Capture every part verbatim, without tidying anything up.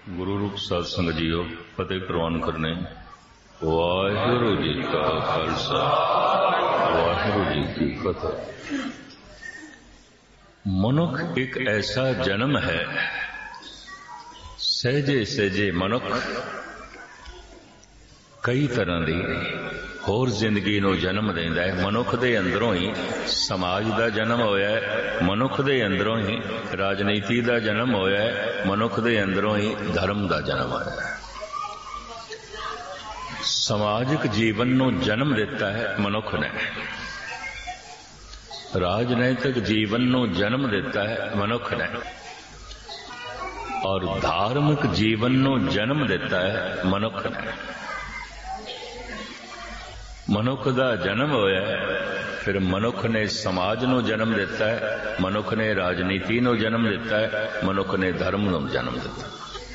गुरु रूप साध संगत जीओ फतेह प्रवान करने। वाहिगुरु जी का खालसा वाहिगुरु जी की फतेह। मनुख एक ऐसा जन्म है, सहजे सहजे मनुख कई तरह की होर जिंदगी नूं जन्म देंदा है। मनुख दे अंदरों ही समाज का जन्म होया है, मनुख दे अंदरों ही राजनीति का जन्म होया है, मनुख दे अंदरों ही धर्म का जन्म होया है। समाजिक जीवन नूं जन्म दिता है मनुख ने, राजनैतिक जीवन नूं जन्म दिता है मनुख ने, और धार्मिक जीवन नूं जन्म दिता है मनुख ने। मनुख का जन्म होया है, फिर मनुख ने समाज नूं जन्म दिता है, मनुख ने राजनीति नूं जन्म दिता है, मनुख ने धर्म नूं जन्म दिता।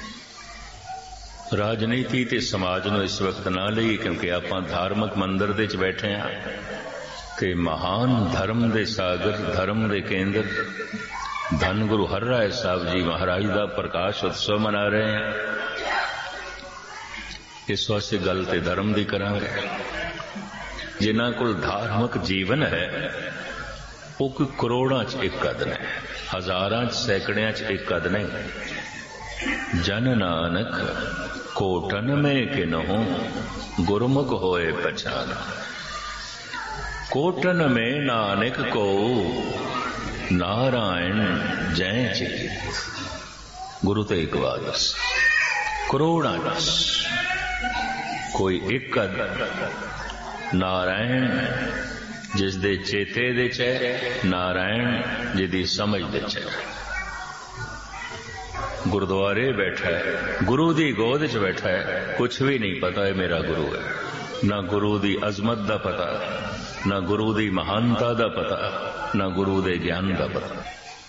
राजनीति ते समाज नूं इस वक्त ना लईए, क्योंकि आपां धार्मिक मंदिर दे च बैठे हाँ ते महान धर्म दे सागर, धर्म दे केंद्र धन गुरु हरराय साहब जी महाराज का प्रकाश उत्सव मना रहे हैं। इस वास्ते गल ते धर्म दी करांगे। जिन्हां कोल धार्मिक जीवन है वो कोई करोड़ां च एक कद ने, हजारां च सैकड़ियां च एक कद नहीं। जन नानक कोटन में किन्हों गुरमुख होए पहचान। कोटन में नानक को नारायण जय चित। गुरु तेग बहादुर करोड़ां कोई एक कद नारायण जिस दे चेते दे च है, नारायण जिदी समझ दे च है। गुरुद्वारे बैठा है, गुरु दी गोद च बैठा है, कुछ भी नहीं पता है मेरा गुरु है। ना गुरु दी अजमत दा पता, ना गुरु दी महानता दा पता, ना गुरु दे ज्ञान दा पता।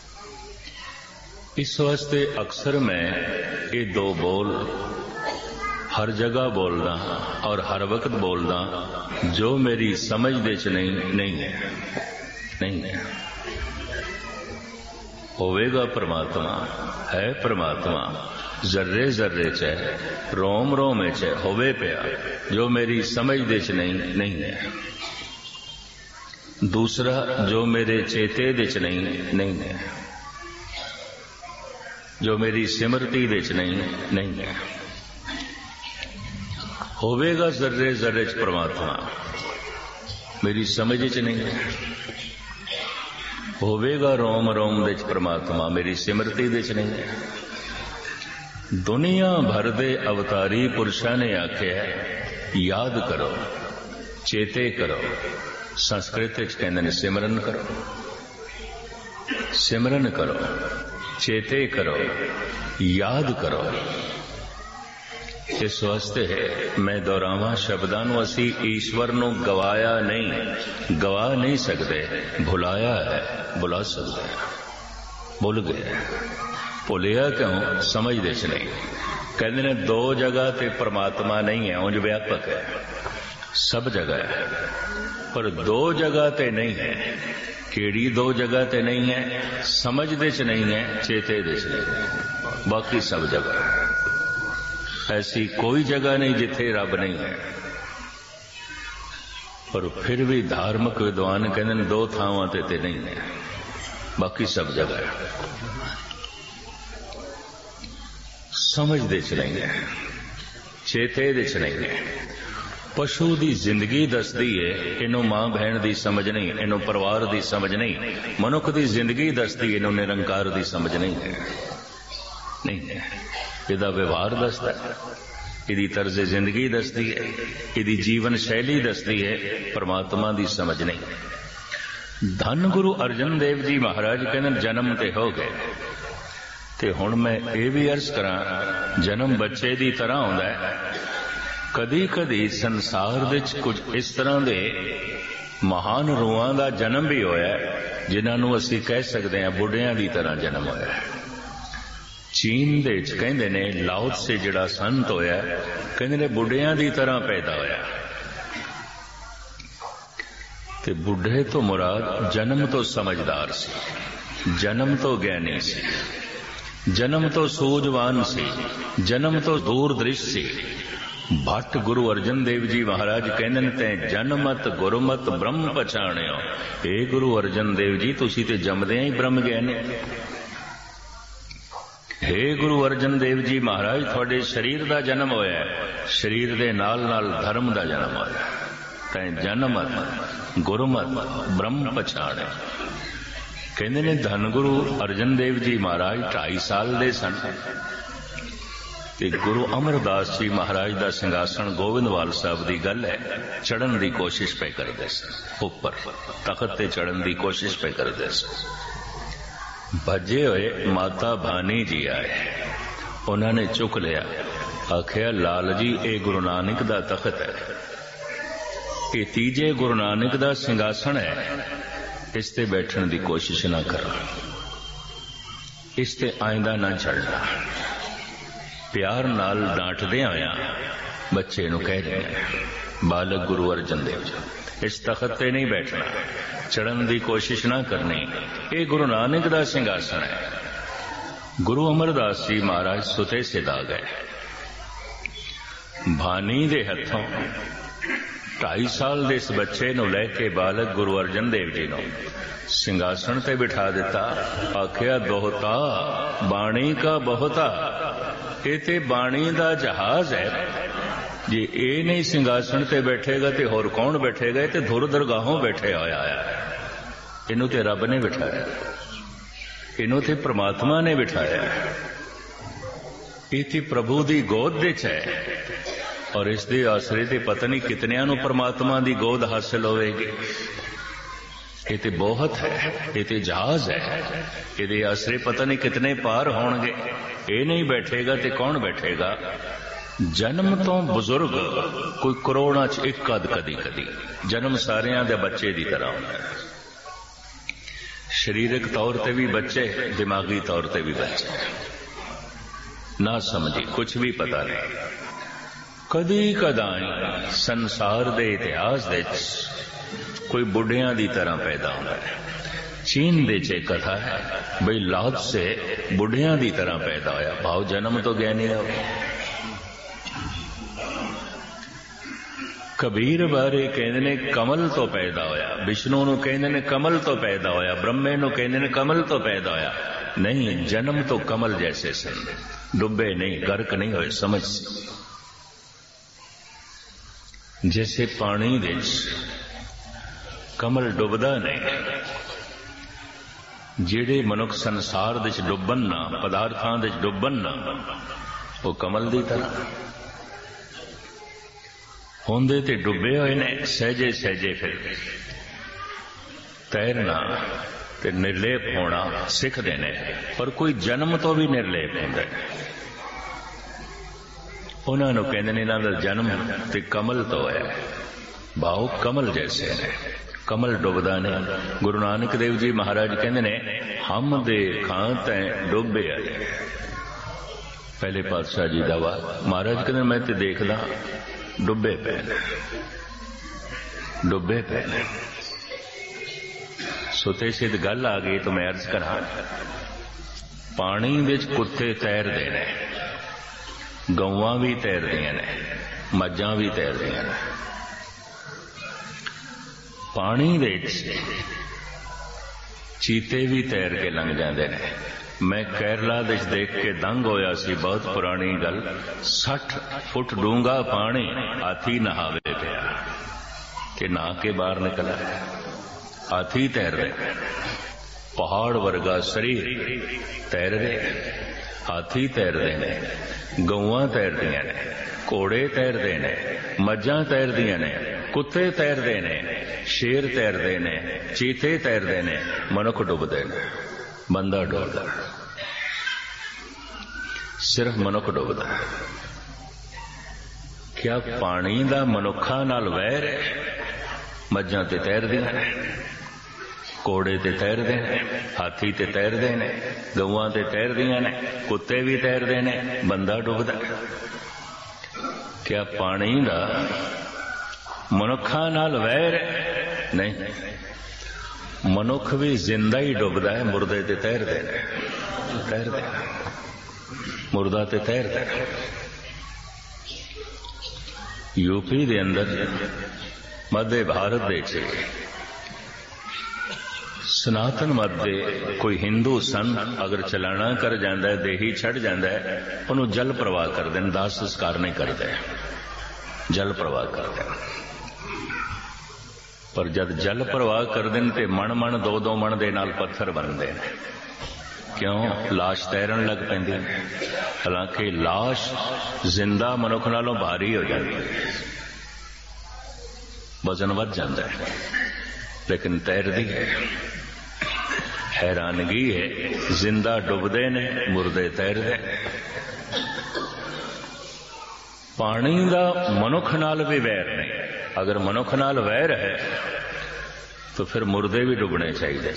इस वास्ते अक्सर मैं ये दो बोल हर जगह बोलदा और हर वक्त बोलदा, जो मेरी समझ दे च नहीं नहीं है, नहीं है। होवेगा परमात्मा, है परमात्मा जर्रे जर्रे च है, रोम रोम च है, होवे पिया, जो मेरी समझ दे च नहीं नहीं है। दूसरा जो मेरे चेते दे च नहीं नहीं है, जो मेरी सिमरती दे च नहीं नहीं है। होवेगा जर्रे जर्रे च परमात्मा, मेरी समझ च नहीं है। होवेगा रोम रोम दे च परमात्मा, मेरी सिमरती दे च नहीं है। दुनिया भर दे अवतारी पुरुषां ने आख्या याद करो, चेते करो। संस्कृत च कहंदे ने सिमरन करो, सिमरन करो, चेते करो, याद करो। इस वास्ते है मैं दोहरावां शब्दां नूं, असी ईश्वर नूं गवाया नहीं, गवा नहीं सकते, भुलाया है, भुला सकते हैं। भुल गए, भुलिया क्यों? समझ दे च नहीं। कहते ने दो जगह ते परमात्मा नहीं है, उंज व्यापक है, सब जगह है, पर दो जगह ते नहीं है। केड़ी दो जगह ते नहीं है? समझ दे च नहीं है, चेते दे च नहीं है, बाकी सब जगह है। ऐसी कोई जगह नहीं जिथे रब नहीं है। पर फिर भी धार्मिक विद्वान कहते दो थावां ते ते नहीं है, बाकी सब जगह है। समझ दे च नहीं है, चेते दे च नहीं है। पशु दी जिंदगी दसदी है, इनू मां बहन दी समझ नहीं, इनू परिवार दी समझ नहीं। मनुख दी जिंदगी दसदी, इनू निरंकार दी समझ नहीं है, नहीं है। इहदा व्यवहार दसदा है, इहदी तर्ज जिंदगी दसदी है, इहदी जीवन शैली दसदी है, परमात्मा दी समझ नहीं। धन गुरु अर्जन देव जी महाराज कहने जन्म ते हो गए, ते हुण मैं ये भी अर्ज करां, जन्म बच्चे दी तरह हुंदा है। कदी कदी संसार विच कुछ इस तरह दे महान रूहां दा जन्म भी होया जिन्हां नूं असीं कह सकदे हां बुढ़ियां दी तरह जन्म होया है। चीन दे च कहंदे ने लाओ से जिहड़ा संत होया, कहंदे ने बुढ़ियां दी तरह पैदा होया। ते बुढ़े तो मुराद जन्म तो समझदार सी, जन्म तो ज्ञानी सी, जन्म तो सूझवान सी, जन्म तो दूरदृश सी। भट्ट गुरु अर्जन देव जी महाराज कहंदे ने तैं जनमत गुरमत ब्रह्म पछाणियो। हे गुरु अर्जन देव जी तुसी ते जमदे ही ब्रह्म ज्ञानी। हे गुरु अर्जन देव जी महाराज थोड़े शरीर का जन्म होया, शरीर दे नाल नाल धर्म का जन्म होया। तैं जनमत गुरमत ब्रह्म पछाणे। कहंदे ने धन गुरु अर्जन देव जी महाराज ढाई साल दे सन ते गुरु अमरदास जी महाराज का सिंघासन गोविंदवाल साहब की गल है, चढ़न की कोशिश पे करते सन। उपर तखत ते चढ़न की कोशिश पे करते सन। भजे हुए माता भानी जी आए, उन्होंने चुक लिया, आखिया लाल जी ये गुरु नानक का तखत है, ये तीजे गुरु नानक का सिंघासन है, इस ते बैठन की कोशिश ना करना, इस ते आइंदा ना चढ़ना। प्यार नाल डांटदे आया बच्चे नूं कह रहे हैं बालक गुरु अर्जन देव जी इस तखत ते नहीं बैठना, चढ़न की कोशिश ना करनी, ये गुरु नानक का सिंघासन है। गुरु अमरदास जी महाराज सुते सिध आ गए। भानी दे हथों ढाई साल दे इस बच्चे नूं लैके बालक गुरु अर्जन देव जी नूं सिंघासन ते बिठा दिता। आखिया दोहता बाणी का बहुता, ये ते बाणी दा जहाज है, जे ये नहीं सिंघासन ते बैठेगा तो होर कौन बैठेगा? ये धुर दरगाहों बैठे होया है, इनू ते रब ने बिठाया, इनू ते परमात्मा ने बिठाया, ये ते प्रभु दी गोद विच है और इस दे आसरे ते पता नहीं कितनियां नू परमात्मा दी गोद हासिल होवेगी। ये ते बहुत है, ये ते जहाज है, ये आसरे पता नहीं कितने पार होणगे। ये नहीं बैठेगा तो कौन बैठेगा? जन्म तो बुजुर्ग कोई करोड़ां च एक कद कदी कदी, जन्म सारियां दे बच्चे की तरह होंदा है। शरीरक तौर ते भी बच्चे, दिमागी तौर ते भी बच्चे, ना समझी कुछ भी पता नहीं। कदी कदाई संसार दे इतिहास दे कोई बुढ़िया की तरह पैदा होता है। चीन दे च कथा है बई लाद से बुढ़िया की तरह पैदा होया, भाव जन्म तो ज्ञानी हो। कबीर बारे कहते ने कमल तो पैदा होया, विष्णु नू कहते ने कमल तो पैदा होया, ब्रह्मे नू कहते ने कमल तो पैदा होया। नहीं, जन्म तो कमल जैसे सन, डुबे नहीं, गर्क नहीं होए। समझ जैसे पानी दे कमल डुबदा नहीं, जेड़े मनुख संसार दे डुबन ना, पदार्थां दे डुबन ना, वो कमल दी तरह होंदे ते डुबे हुए ने, सहजे सहजे फिर तैरना ते निर्लेप होना सिखदे ने। पर कोई जन्म तो भी निर्लेप होंदे ने, उन्हां नूं कहंदे ने इन्हां दा जन्म ते कमल तो है, भाव कमल जैसे ने, कमल डुबदा नहीं। गुरु नानक देव जी महाराज कहंदे ने हम देखा तैं डुबे आए। पहले पातशाह जी दा वा महाराज कहंदे मैं ते देखदा डुबे पे डुबे पे सुते सिद्ध गल आ गई तो मैं अर्ज करा, पानी विच कुत्ते तैरदे ने, गौवां भी तैरदियां ने, मज्जां भी तैरदियां ने। पानी दे चीते भी तैर के लंघ जाते हैं। मैं केरला देश देख के दंग होया सी, बहुत पुरानी गल। सठ फुट डूंगा पानी, हाथी नहावे पिया कि नहा के बाहर निकला, हाथी तैर रहे, पहाड़ वर्गा शरीर तैर रहे, हाथी तैरते ने, गौवां तैरदियां ने, घोड़े तैरते ने, मज्जां तैरदियां ने, कुत्ते तैरते ने, शेर तैरते ने, चीते तैरते ने, मनुख डुबदे ने, बंदा डुबदा, सिर्फ मनुख डुबदा। क्या पानी दा मनुखा नाल वैर है? मज्जां ते तैरदियां ने, घोड़े ते तैरदे ने, हाथी ते तैरदे ने, गौवां ते तैरदियां ने, कुत्ते भी तैरदे ने, बंदा डुबदा। क्या पानी दा मनुखा नाल वैर है? नहीं, मनुख भी जिंदा ही डुबदा है, मुर्दे ते तैरदे ने। तैरदे, मुर्दा ते तैरदा। यूपी दे अंदर मध्य भारत दे च सनातन मत दे कोई हिंदू संत अगर चलाना कर जाता है, देही छड़ जाता है, उन्होंने जल प्रवाह कर दें, दाह संस्कार नहीं करते, जल प्रवाह करते। पर जब जल प्रवाह कर दें तो मन मन दो दो मन दे नाल पत्थर बनते हैं। क्यों? लाश तैरन लग पैंदी। हालांकि लाश जिंदा मनुख नालों भारी हो जाती है, वजन वध जाता है, लेकिन तैरदी है। हैरानगी है, जिंदा डुबदे ने, मुर्दे तैरदे। पानी दा मनुख नाल भी वैर नहीं। अगर मनुख नाल वैर है तो फिर मुर्दे भी डुबने चाहिए।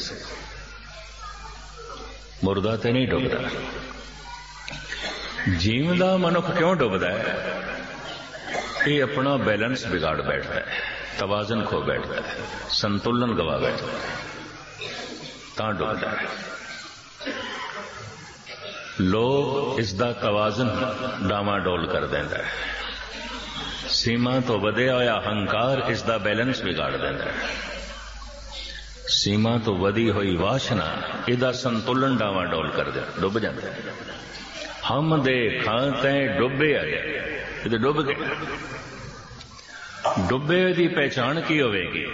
मुर्दा तो नहीं डुबदा। जीवदा मनुख क्यों डुबदा है? ये अपना बैलेंस बिगाड़ बैठता है, तवाजन खो बैठता है, संतुलन गवा बैठता है, तां डुबदा है। लोग इसका तवाजन डामाडोल कर देंदा है। सीमा तो वधिया होया अहंकार इसका बैलेंस बिगाड़ देंदा है। सीमा तो वधी हुई वासना इहदा संतुलन डामाडोल कर दे, डुब जाता है। हम दे खाते डुबे आए, ये डुब गए। डुबे की पहचान की होगी?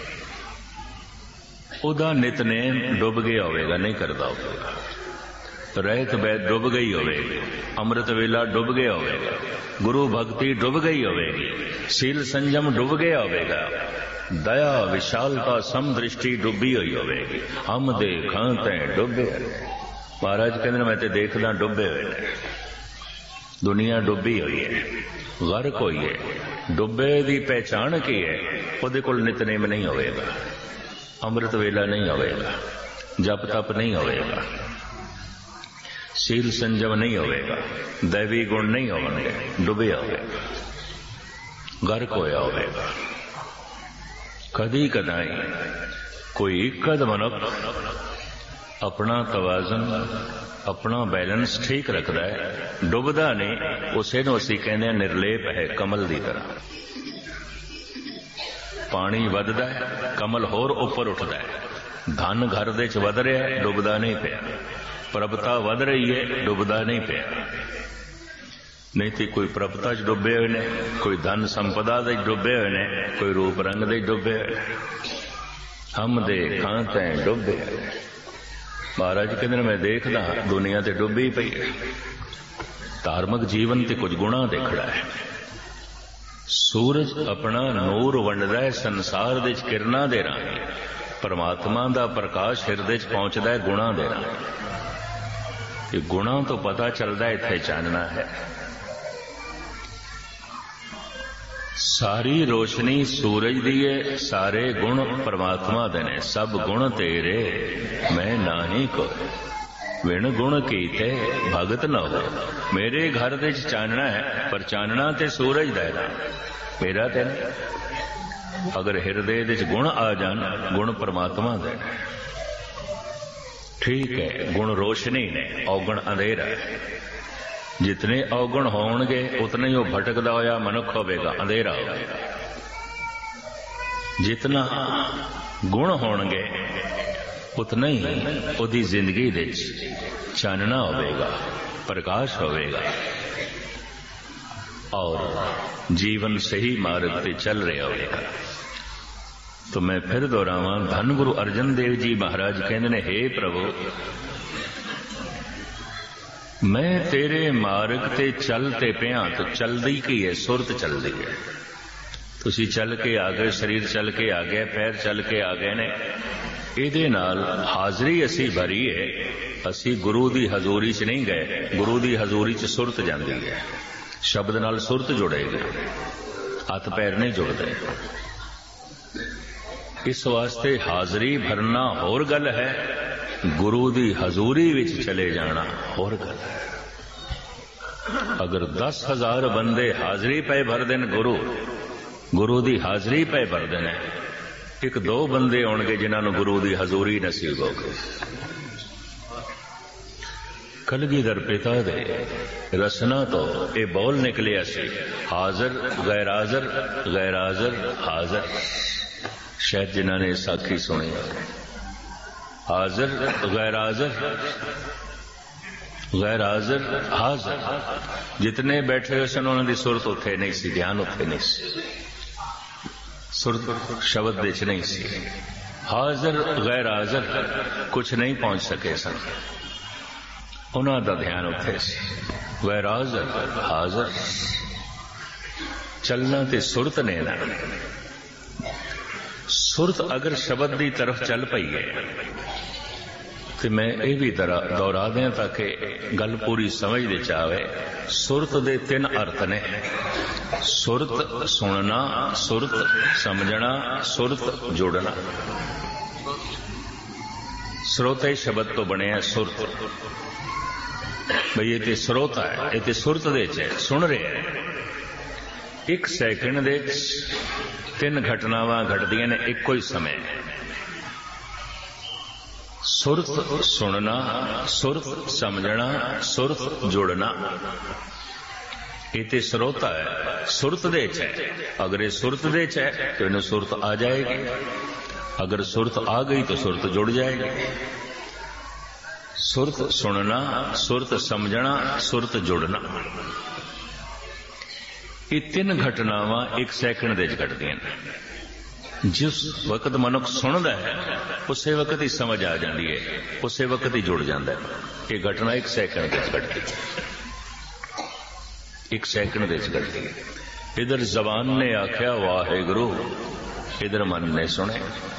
उदा नितनेम डुब गया होगा, नहीं करता होगा। रहत बैत डुब गई होगी, अमृत वेला डुब गया होगा, गुरु भक्ति डुब गई होगी, सील संयम डुब गया होगा, दया विशालता समदृष्टि डुबी हुई होगी। हम दे खाते डुबे। महाराज कहते मैं तो देखदा डुबे हुए, दुनिया डुबी हुई है, गर्क हुई है। डुबे की पहचान की है? उहदे कोल नितनेम नहीं होगा, अमृत वेला नहीं होगा, जप तप नहीं होगा, शील संजम नहीं होगा, दैवी गुण नहीं होंगे, डुबे होगा, गर्क होया होगा। कदी कदाई कोई कद मनुख अपना तवाजन अपना बैलेंस ठीक रखता है, डुबदा नहीं। उसे नूं असीं कहने हैं निर्लेप है, कमल की तरह। पानी वधदा है, कमल होर उपर उठता है। धन घर दे च वध रहा है, डुबदा नहीं पिया। प्रभता वध रही है, डुबदा नहीं पिया। नहीं तो कोई प्रभता च डुबे हुए ने, कोई धन संपदा दे डुबे हुए ने, कोई रूप रंग दे डुबे हुए। हम दे खाते डुबे। महाराज कहते मैं देखदा दुनिया ते डुबी पई है। धार्मिक जीवन ते कुछ गुणा देखड़ा है। सूरज अपना नूर वंडदा है संसार दे किरणां दे राहीं, परमात्मा दा प्रकाश हिरदे च पहुंचदा है गुणा दे राहीं। ये गुणा तो पता चलदा है इत्थे चानना है। सारी रोशनी सूरज दी है, सारे गुण परमात्मा दे ने। सब गुण तेरे मैं नाही को, विण गुण कीते भगत न हो। मेरे घर दे चानना है, पर चानना ते सूरज दा है, मेरा ते नहीं। अगर हिरदे दे गुण आ जान, गुण परमात्मा दे। ठीक है, गुण रोशनी ने, अवगुण अंधेरा है। जितने अवगुण होंगे उतने ही वो भटकदा होया मनुख होगा, अंधेरा होगा। जितना गुण होंगे उतना ही उदी जिंदगी दे चानना होगा, प्रकाश होगा और जीवन सही मार्ग पे चल रहा होगा। तो मैं फिर दोहरावां, धन गुरु अर्जन देव जी महाराज कहते ने, हे प्रभु मैं तेरे मार्ग ते चलते पिया। तो चलदी की है, सुरत चलदी है। तुसी चल के आ गए, शरीर चल के आ गया, पैर चल के आ गए ने। इहदे नाल हाजरी असी भरी है। असी गुरु दी हजूरी च नहीं गए, गुरु दी हजूरी च सुरत जांदी है। शब्द नाल सुरत जुड़ेगी, हथ पैर नहीं जुड़ते। इस वास्ते हाजरी भरना होर गल है, गुरु दी हजूरी विच चले जाना होर गल है। अगर दस हजार बंदे हाजरी पे भर देन, गुरु गुरु दी हाजरी पे भर देने, एक दो बंदे होंगे जिन्होंने गुरु दी हजूरी नसीब होगी। कलगीधर पिता दे रसना तो ये बोल निकलिया सी, हाजर गैर हाजर, गैर हाजर हाजर। शायद जिन्होंने साखी सुनी, हाजर गैर हाजर, गैर हाजर हाजर। जितने बैठे हुए सन उन्होंने सुरत उत्थे नहीं सी, ध्यान उत्थे नहीं सी, सुरत शब्द विच नहीं सी। हाजर गैर हाजर कुछ नहीं पहुंच सके सन, उन्हों का ध्यान उत्थे सी। गैर हाजर हाजर चलना ते सुरत ने ना। सुरत अगर शब्द की तरफ चल पई है तो मैं ये भी दोहरा दें ताकि गल पूरी समझ दे आवे। सुरत दे तीन अर्थ ने, सुरत सुनना, सुरत समझना, सुरत जोड़ना। स्रोते शब्द तो बने सुरत, भाई ये तो स्रोता है, ये तो सुरत दे च है, सुन रहे हैं। एक सैकंड दे तीन घटनावां घटदियां ने इक्को ही समय। सुरत सुनना, सुरत समझना, सुरत जोड़ना। ये तो स्रोता है, सुरत दे च है। अगर ये सुरत दे च है तो इन्हें सुरत आ जाएगी, अगर सुरत आ गई तो सुरत जुड़ जाएगी। सुरत सुनना, सुरत समझना, सुरत जुड़ना, ये तीन घटनावां एक सैकंड दे घटदियां ने। जिस वक्त मनुख सुनता है उस वक्त ही समझ आ जाती है, उस वक्त ही जुड़ जाता है। ये घटना एक सैकंड दे घटती, एक सैकंड दे घटती। इधर जबान ने आख्या वाहेगुरु, इधर मन ने सुने,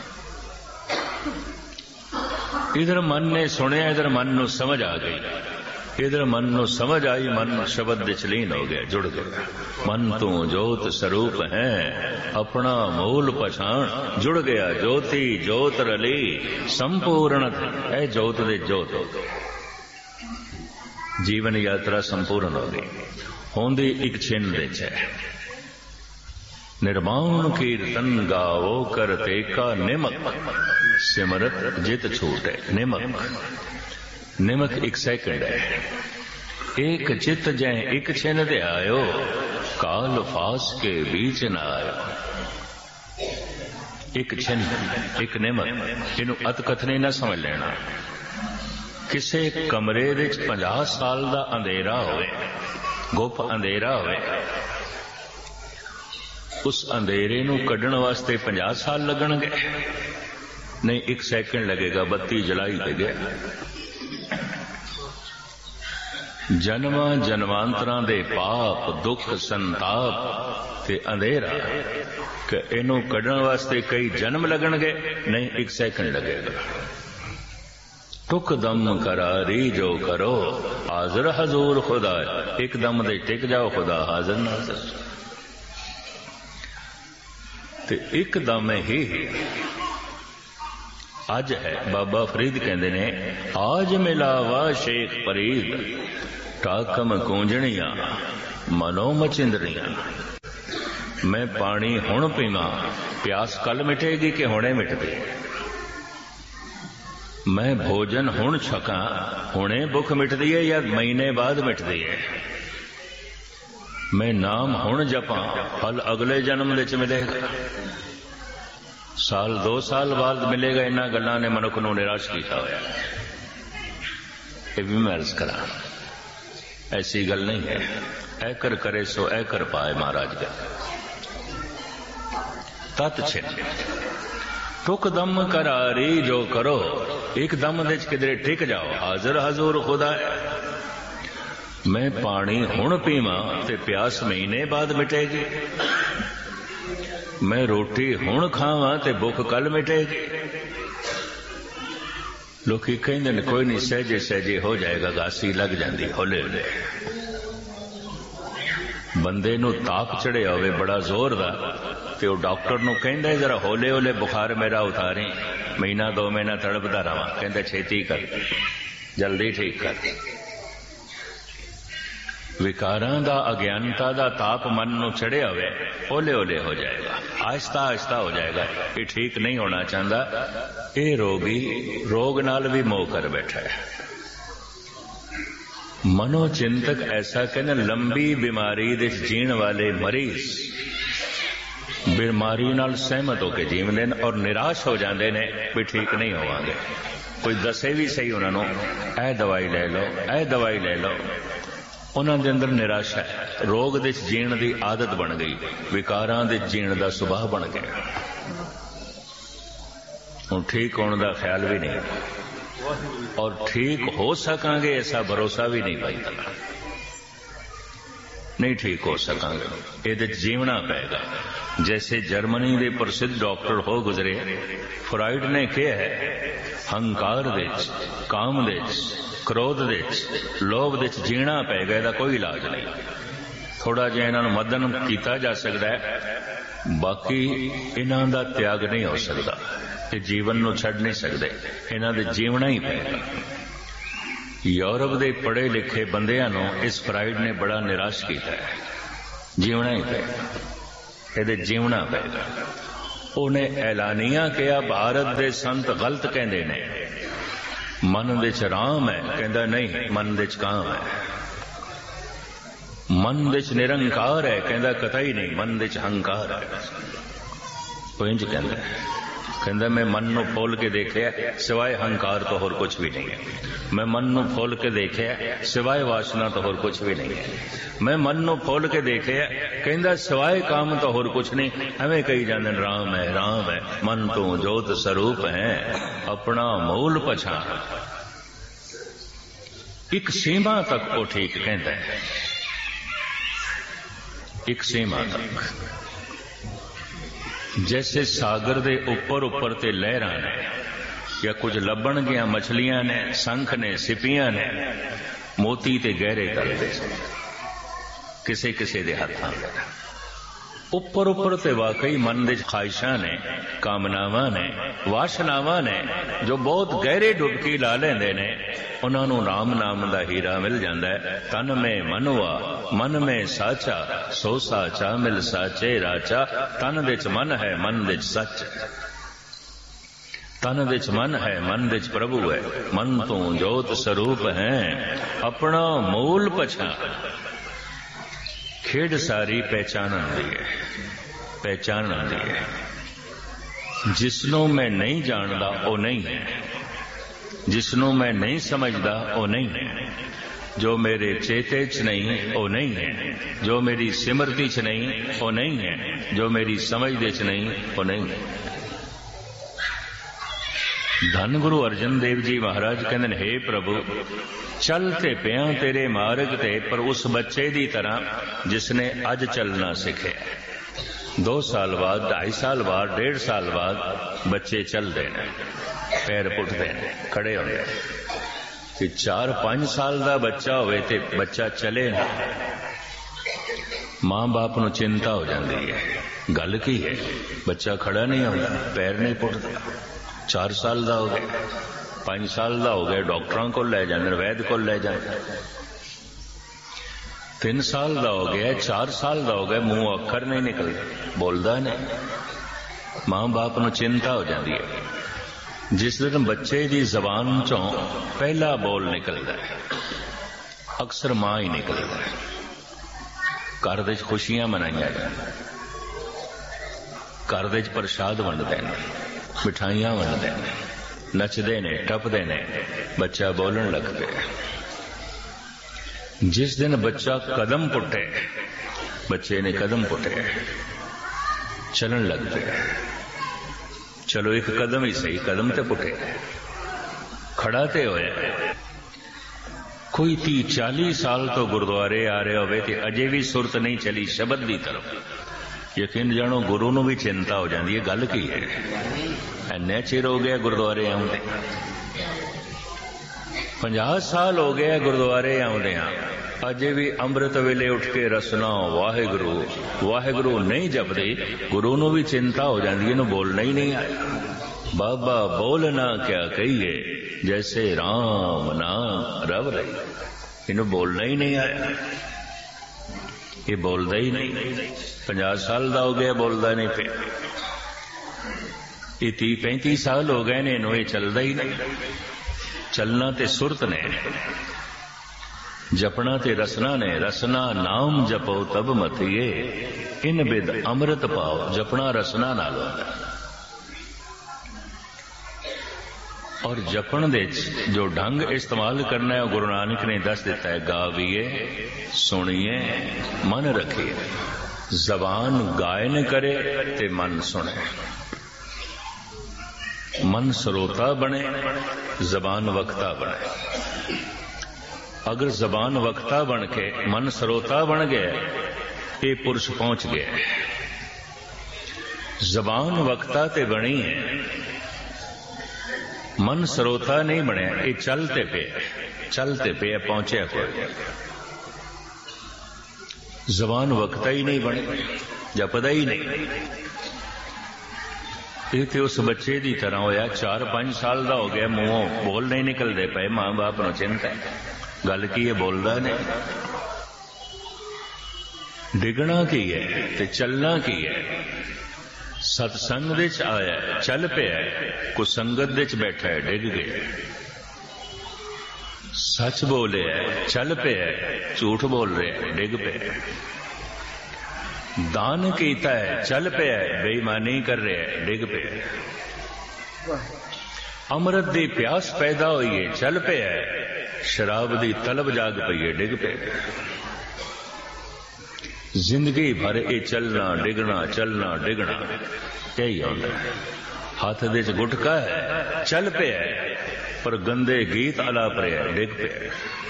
इधर मन ने सुने, इधर मन नू समझ आ गई। इधर मन नू समझ आई, मन शब्द विच लीन हो गया, जुड़ गया। मन तू जोत स्वरूप है, अपना मूल पछाण, जुड़ गया ज्योति जोत रली संपूर्ण है। जोत दे जोत हो गई, जीवन यात्रा संपूर्ण हो गई। होंदी एक छिन दे च है। निर्माण कीर्तन गावो करते का निमक, सिमरत जित छूटे। निमक, निमक एक सेकंड है। एक चित जै एक छिन दे आयो, काल फास के बीच न आयो। एक छिन, एक निमक, इनू अत कथने न समझ लेना। किसे कमरे विच पचास साल दा अंधेरा होवे, गुप अंधेरा होवे, उस अंधेरे नू कढ़ण वास्ते पचास साल लगणगे? नहीं, एक सेकंड लगेगा। बत्ती जलाई दे गया। जन्मा जन्मांतरा दे पाप दुख संताप ते अंधेरा कि इनू कढ़ण वास्ते कई जन्म लगणगे? नहीं, एक सेकंड लगेगा। टुक दम करारी जो करो, हाजिर हजूर खुदा। एक दम दे टिक जाओ, खुदा हाजिर नाजिर। ते एक दम ही अज है। बाबा फरीद कहते ने, आज मिलावा शेख फरीद, टाकम कूंजणिया मनो मचिंदड़िया। मैं पानी हुण पीवा, प्यास कल मिटेगी कि हुणे मिटदी। मैं भोजन हुण छका, हुणे भुख मिटदी है या महीने बाद मिटदी है। मैं नाम हुण जपा, फल अगले जन्म विच मिलेगा, साल दो साल बाद मिलेगा। इन्हां गल्लां ने मनुख नूं निराश कीता होया। ये भी मैं अर्ज करा, ऐसी गल नहीं है। ऐ कर करे सो ऐ कर पाए महाराज का तत् छिन। टुक दम करारी जो करो, एक दम दे किधरे टिक जाओ, हाजिर हजूर खुदा है। मैं पानी हुण पीवा ते प्यास महीने बाद मिटेगी। मैं रोटी हुण खावा ते भुख कल मिटेगी। लोग कहते हैं कोई नहीं, सहजे सहजे हो जाएगा, गासी लग जाती हौले हौले। बंदे नू ताप चढ़िया होवे बड़ा जोर दा, ते वो डॉक्टर नू कहंदा जरा हौले हौले बुखार मेरा उतारी, महीना दो महीना तड़पदा रहा। कहंदा छेती कर, जल्दी ठीक कर। विकारां दा अज्ञानता दा ताप मन नू चढ़िया होवे, हौले हौले हो जाएगा, आहिस्ता आहिस्ता हो जाएगा। ये ठीक नहीं होना चाहता। ये रोगी रोग नाल भी मोह कर बैठा है। मनोचिंतक ऐसा कहते लंबी बीमारी दे जीण वाले मरीज बीमारी नाल सहमत होकर जीवते हैं और निराश हो जाते हैं भी ठीक नहीं होवांगे। कोई दसे भी सही उन्होंने ए दवाई ले लो ए दवाई ले लो, उन्होंने अंदर निराशा है। रोग दे जीण की आदत बन गई, विकारां दे जीण का सुभाव बन गया। हुण ठीक होने का ख्याल भी नहीं और ठीक हो सकांगे ऐसा भरोसा भी नहीं पाई, नहीं ठीक हो सकांगे, ये जीवना पेगा। जैसे जर्मनी के प्रसिद्ध डॉक्टर हो गुजरे फ्राइड ने कहा है, हंकार दे काम दे क्रोध दे लोभ दे जीना पेगा, इसका कोई इलाज नहीं। थोड़ा जिहा इन्हां नूं मदन किया जा सकता है, बाकी इन्हां दा त्याग नहीं हो सकता, ये जीवन नूं छड्ड नहीं सकते, इन्हां दे जीवना ही पेगा। यूरोप के पढ़े लिखे बंदियां नूं इस फ्राइड ने बड़ा निराश किया है, जीवना ही पेगा, ये जीवना पेगा। उन्हें ऐलानिया कहा भारत के संत गलत कहते ने, मन दे च राम है, कहता नहीं मन दे च काम है। मन दे च निरंकार है, कहता कतई नहीं मन दे च हंकार है। वो इंज कहता है, कहता मैं मन नूं खोल के देखिया सिवाय हंकार तो होर कुछ भी नहीं है। मैं मन नूं खोल के देखिया सिवाय वासना तो होर कुछ भी नहीं है। मैं मन नूं खोल के देखिया कहता सिवाय काम तो होर कुछ नहीं। एवें कही जाते राम है राम है, मन तू जोत स्वरूप है, अपना मूल पछाण। एक सीमा तक वो ठीक कहता है, एक सीमा तक। जैसे सागर दे उपर उपर ते लहरां ने या कुछ लभण गया मछलियां ने, संख ने, सिपियां ने, मोती ते गहरे तलदे किसे किसे दे हत्थां दे उपर उपर ते वाकई मन दे ख्वाहिशां ने, कामनावां ने, वासनावां ने जो बहुत गहरे डुबकी ला लेंदे ने, उन्हां नूं राम नाम दा हीरा मिल जांदा है। तन में मनवा मन में साचा, सो साचा मिल साचे राचा। तन दे च मन है मन दे च सच, तन दे च मन है मन दे च प्रभु है, मन तू जोत स्वरूप है, अपना मूल पछाण। खेड सारी पहचान आती है, पहचान आती है। जिसनों मैं नहीं जानता वो नहीं है, जिसनों मैं नहीं समझदा वो नहीं है, जो मेरे चेते च नहीं वो नहीं है, जो मेरी सिमरती च नहीं वो नहीं है, जो मेरी समझ दे च नहीं वो नहीं है। धन गुरु अर्जन देव जी महाराज कहते हे प्रभु चलते पिया तेरे मार्ग ते, पर उस बच्चे दी तरह जिसने अज चलना सीखे। दो साल बाद, ढाई साल बाद, डेढ़ साल बाद बच्चे चलते हैं, पैर पुटते हैं, खड़े होते हैं। कि चार पांच साल का बच्चा होवे ते बच्चा चले ना, मां बाप नूं चिंता हो जाती है, गल की है बच्चा खड़ा नहीं होता, पैर नहीं पुटता। चार साल का हो गया, पांच साल का हो गया, डॉक्टरों को ले जाते, वैद को ले जाते। तीन साल का हो गया, चार साल का हो गया, मुंह अखर नहीं निकलता, बोलता नहीं। मां बाप नूं चिंता हो जाती है। जिस दिन बच्चे की जबान चों पहला बोल निकलता है, अक्सर मां ही निकलता है। घर दे खुशियां मनाइया जाए, घर दे प्रसाद वंडते हैं, मिठाइयां वंडते हैं, नचते ने, टपते ने, बच्चा बोलन लग पे। जिस दिन बच्चा कदम पुटे, बच्चे ने कदम पुटे, चलन लग पे। चलो एक कदम ही सही, कदम ते पुटे, खड़ा ते होया। कोई ती चाली साल तो गुरुद्वारे आ रहे होवे ते अजे भी सुरत नहीं चली शब्द की तरफ। यकीन जानो गुरु नूं भी चिंता हो जाती है, गल की है, इन्ने चिर हो गया गुरुद्वारे आउंदे, पचास साल हो गया गुरुद्वारे आउंदे, अजे भी अमृत वेले उठ के रसना वाहिगुरु वाहिगुरु नहीं जपदे। गुरु नूं भी चिंता हो जाती है, इन्हूं बोलना ही नहीं आया। बाबा बोलना क्या कहिए, जैसे राम नाम रव रही, इन्हूं बोलना ही नहीं आया, ये बोलता ही नहीं। पचास साल का हो गया, बोलता नहीं पे। ये ती पैंती साल हो गए ने, इन्हूं ये चलता ही नहीं। चलना ते सुरत ने, जपना ते रसना ने, रसना नाम जपो तब मथिए, इन बिद अमृत पाओ। जपना रसना नाल होंदा और जपण दे जो ढंग इस्तेमाल करना है गुरु नानक ने दस दिता है। गावीए, सुनिए, मन रखिए। जबान गायन करे ते मन सुने। मन श्रोता बने, जबान वक्ता बने। अगर जबान वक्ता बन के मन श्रोता बन गया, ये पुरुष पहुंच गया। जबान वक्ता ते बनी है, मन श्रोता नहीं बने, ये चलते पे चलते पे पहुंचे कोई। जबान वक्ता ही नहीं बने, जपदा ही नहीं। ये तो उस बच्चे की तरह होया, चार पांच साल का हो गया, मुंहों बोल नहीं निकलते पे, मां बाप नूं चिंता है गल की है, बोलदा नहीं। डिगना की है ते चलना की है। सत्संग दे च आया, चल पिया, कुछ संगत दे च बैठा है, डिग गया। सच बोले चल पिया, झूठ बोल रहे डिग पिया। दान कीता है, चल पिया, बेईमानी कर रहे है, डिग पिया। अमृत दी प्यास पैदा हुई है, चल पिया, शराब दी तलब जाग पई है, डिग पिया। जिंदगी भर ये चलना डिगना चलना डिगना यही होता है। हाथ दे च गुटका है, चल पिया, पर गंदे गीत अलाप रहे, डिग पिया।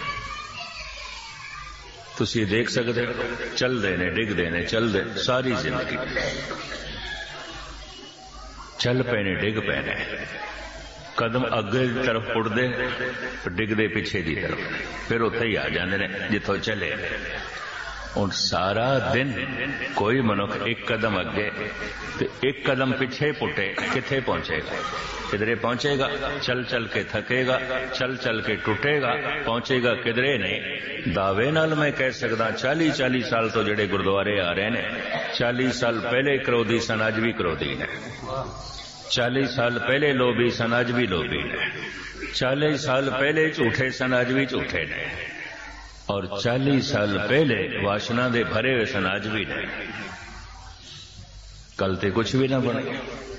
तुसी देख सकते हो, चलते ने डिगते ने चलते सारी जिंदगी। चल पे ने डिग पे ने, कदम अगे की तरफ उड़ते डिगते पिछे की तरफ, फिर उत्थे ही आ जाते ने जिथों चले। और सारा दिन कोई मनुख एक कदम अगे तो एक कदम पिछे पुटे, किथे पहुंचेगा? किधरे पहुंचेगा? चल चल के थकेगा, चल चल के टूटेगा, पहुंचेगा किधरे नहीं। दावे नाल मैं कह सकदा चाली चाली साल तो जेडे गुरुद्वारे आ रहे ने, चालीस साल पहले क्रोधी सन, अज भी क्रोधी ने। चालीस साल पहले लोभी सन, अज भी लोभी ने। चालीस साल पहले झूठे सन, अज भी झूठे ने। और चालीस साल पहले वासना दे भरे हुए सन, अज भी ने। कल ते कुछ भी ना बने।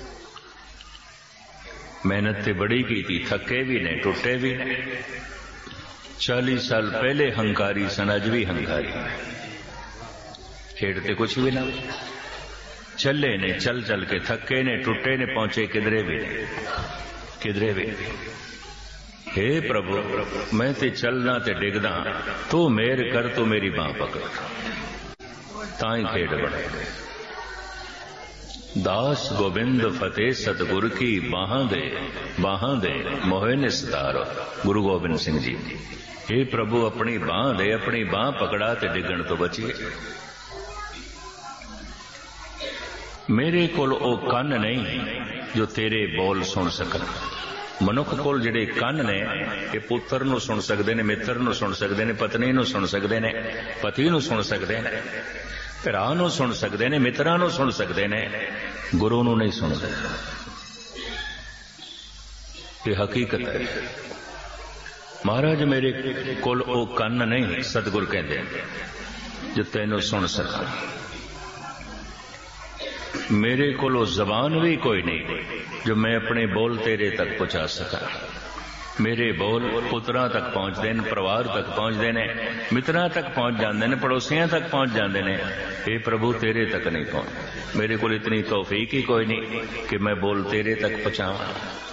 मेहनत ते बड़ी की थी, थके भी ने, टुटे भी ने। चालीस साल पहले हंकारी सन, अज भी हंकारी ने। खेड़ते कुछ भी ना, चले ने, चल चल के थके ने, टुटे ने, पहुंचे किधरे भी ने, किधरे भी। हे प्रभु, मैं ते चलना ते डिगदा, तू मेर कर, तू मेरी बांह पकड़, ताई खेड बने। दास गोबिंद फतेह सतगुर की बाहां दे, बाहां दे मोहे निस्तारो। गुरु गोबिंद सिंह जी, हे प्रभु अपनी बांह दे, अपनी बांह पकड़ा ते डिगण तो बचिए। मेरे कोल ओ कन नहीं जो तेरे बोल सुन सकन। मनुख कोल जिहड़े कन ने, ये पुत्र नूं सुन सकते ने, मित्र नूं सुन सकते ने, पत्नी नूं सुन सकते ने, पति नूं सुन सकते ने, भरा नूं सुन सकते ने, मित्रां नूं सुन सकते ने, गुरु नूं नहीं सुन सकते। ये हकीकत है। महाराज मेरे कोल ओ कन नहीं, सतगुर कहते हैं, जो तैनूं सुन सका। मेरे को जबान भी कोई नहीं जो मैं अपने बोल तेरे तक पहुंचा सका। मेरे बोल पुत्रां तक पहुंचते हैं, परिवार तक पहुंचते हैं, मित्रां तक पहुंच जाते हैं, पड़ोसियों तक पहुंच जाते हैं। हे प्रभु तेरे तक नहीं पहुंच। मेरे को इतनी तौफीक ही कोई नहीं कि मैं बोल तेरे तक पहुंचावा।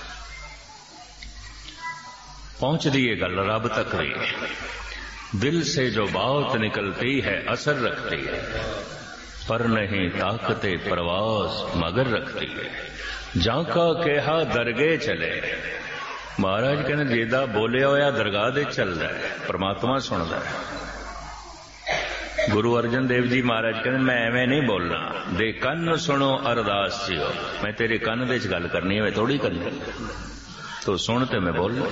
पहुंच दी ये गल रब तक भी। दिल से जो बात निकलती है असर रखती है, पर नहीं ताकते प्रवास मगर रखती है। जाका कहा दरगे चले। महाराज कहने जेदा बोलिया होया दरगाह दे चलदा है, परमात्मा सुनदा है। गुरु अर्जन देव जी महाराज कहने मैं एवं नहीं बोलना, दे कन सुनो अरदास जियो। मैं तेरे कन दे गल करनी है, थोड़ी करनी, तो सुन ते मैं बोल।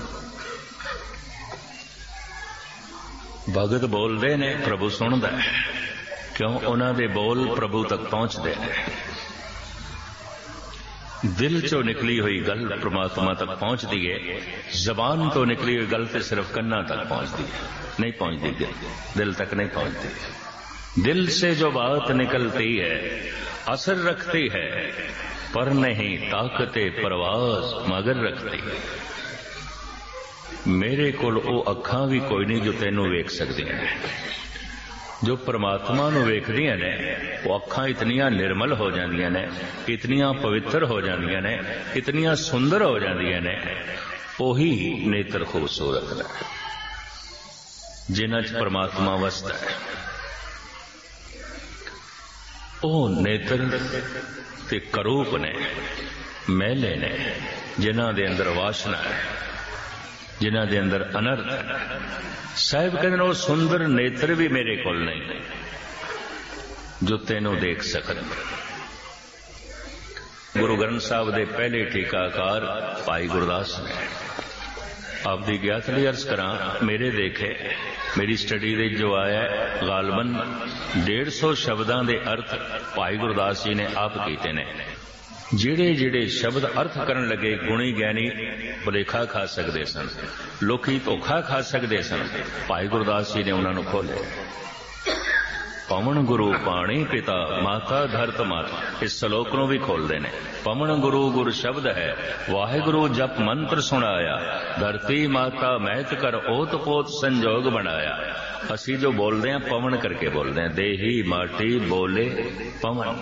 भगत बोलते ने, प्रभु सुनदा है। क्यों? उन्हां दे बोल प्रभु तक पहुंचते हैं। दिल चो निकली हुई गल परमात्मा तक पहुंचती है, जबान तो निकली हुई गल तो सिर्फ कन्ना तक पहुंचती है, नहीं पहुंचती दिल दिल तक नहीं पहुंचती। दिल से जो बात निकलती है असर रखती है, पर नहीं ताकते परवाज मगर रखती है। मेरे कोल ओ अखां भी कोई नहीं जो तेनू वेख सकदियां ने, जो परमात्मा नू वेखदियां ने वो अखां इतनियां निर्मल हो जांदियां ने, इतनियां पवित्र हो जांदियां ने, इतनियां सुंदर हो जांदियां ने। ओही नेत्र खूबसूरत ने जिन्हां च परमात्मा वसदा है। ओ नेत्र ते करूप ने, मैले ने, जिन्हां दे अंदर वासना है, जिन्हां दे अंदर अनर्थ है। साहिब कहते वो सुंदर नेत्र भी मेरे कोल नहीं जो तेनों देख सकन। गुरु ग्रंथ साहब दे पहले टीकाकार भाई गुरदास ने आप दी ज्ञात लई अर्ज करा, मेरे देखे मेरी स्टडी दे जो आया गालबन डेढ़ सौ शब्दां दे अर्थ भाई गुरदास जी ने आप कीते ने। जिहड़े जिहड़े शब्द अर्थ करन लगे गुणी ज्ञानी भुलेखा खा सकते सन, लोकी धोखा खा सकते सन, भाई गुरदास जी ने उन्होंने खोले। पवन गुरु पाणी पिता माता धरत माता, इस सलोक नूं भी खोलते ने। पवन गुरु गुर शब्द है, वाहिगुरु जप मंत्र सुनाया, धरती माता महत कर ओत पोत संजोग बनाया। असी जो बोलते हैं पवन करके बोलते हैं, देही माटी बोले पवन।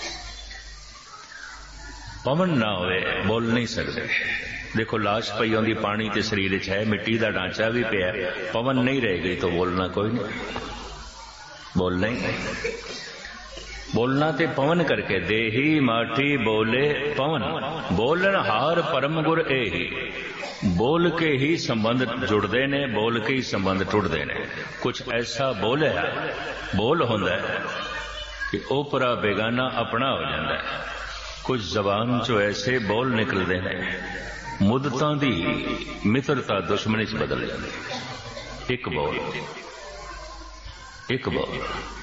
पवन ना होवे बोल नहीं सकते। देखो लाश पई होंदी पानी ते शरीर च है, मिट्टी का ढांचा भी पिया, पवन नहीं रह गई तो बोलना कोई नहीं, बोलना ही नहीं। बोलना ते पवन करके, देही माटी बोले पवन, बोलन हार परम गुर एही। बोल के ही संबंध जुड़ते ने, बोल के ही संबंध टुटते ने। कुछ ऐसा बोल है, बोल होंदा है कि ओपरा बेगाना अपना हो जाता है। कुछ जबान चो ऐसे बोल निकलते हैं मुद्दतां दी मित्रता दुश्मनी च बदल जाती। एक बोल एक बोल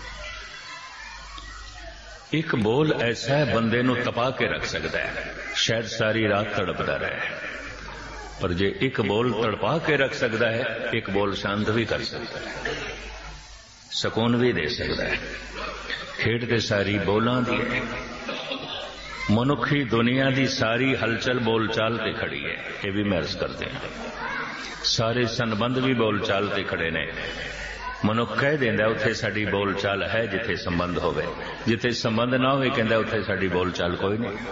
एक बोल ऐसा है बंदे नू तपा के रख सकता है, शायद सारी रात तड़पता रहे। पर जे एक बोल तड़पा के रख सकता है, एक बोल शांत भी कर सकता है, सुकून भी दे सकता है। खेड ते सारी बोलां दी है। मनुखी दुनिया की सारी हलचल बोलचाल ते खड़ी है, ये भी महर्ज करते हैं। सारे संबंध भी बोलचाल ते खड़े ने। मनुख कह देंदा उत्थे साडी बोलचाल है जिथे संबंध होवे, जिथे संबंध ना होवे कहंदा उत्थे साडी बोलचाल कोई नहीं।